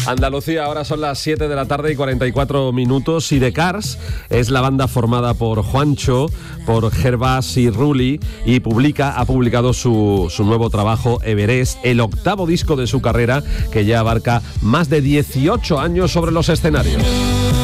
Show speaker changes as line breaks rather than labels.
Andalucía, ahora son las 7 de la tarde y 44 minutos y The Cars es la banda formada por Juancho, por Gervás y Rulli y ha publicado su nuevo trabajo Everest, el octavo disco de su carrera que ya abarca más de 18 años sobre los escenarios.